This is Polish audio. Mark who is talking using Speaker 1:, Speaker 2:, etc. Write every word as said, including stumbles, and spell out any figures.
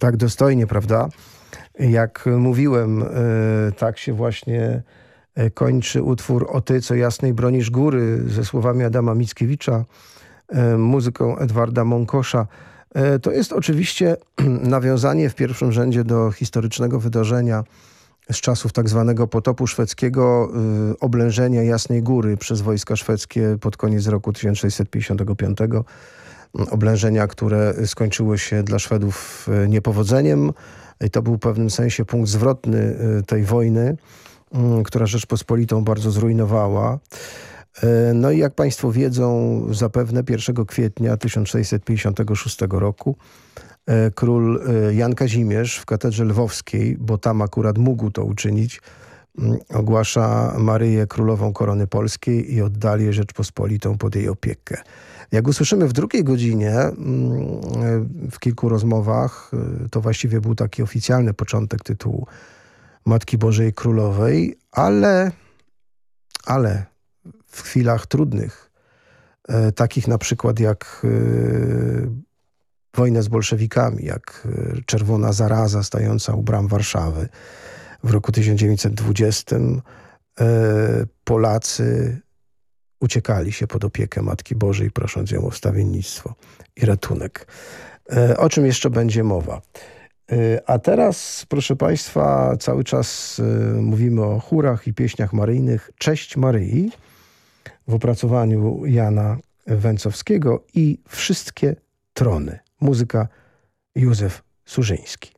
Speaker 1: Tak dostojnie, prawda? Jak mówiłem, tak się właśnie kończy utwór O ty, co jasnej bronisz góry, ze słowami Adama Mickiewicza, muzyką Edwarda Monkosza. To jest oczywiście nawiązanie w pierwszym rzędzie do historycznego wydarzenia z czasów tak zwanego potopu szwedzkiego, oblężenia Jasnej Góry przez wojska szwedzkie pod koniec roku tysiąc sześćset pięćdziesiątego piątego. Oblężenia, które skończyło się dla Szwedów niepowodzeniem. I to był w pewnym sensie punkt zwrotny tej wojny, która Rzeczpospolitą bardzo zrujnowała. No i jak państwo wiedzą, zapewne pierwszego kwietnia tysiąc sześćset pięćdziesiątego szóstego roku król Jan Kazimierz w katedrze lwowskiej, bo tam akurat mógł to uczynić, ogłasza Maryję królową korony polskiej i oddali Rzeczpospolitą pod jej opiekę. Jak usłyszymy w drugiej godzinie w kilku rozmowach, to właściwie był taki oficjalny początek tytułu Matki Bożej Królowej, ale, ale w chwilach trudnych, takich na przykład jak wojna z bolszewikami, jak czerwona zaraza stająca u bram Warszawy w roku tysiąc dziewięćset dwudziestym, Polacy uciekali się pod opiekę Matki Bożej, prosząc ją o wstawiennictwo i ratunek. O czym jeszcze będzie mowa. A teraz, proszę państwa, cały czas mówimy o chórach i pieśniach maryjnych. Cześć Maryi w opracowaniu Jana Węcowskiego i Wszystkie trony. Muzyka Józef Surzyński.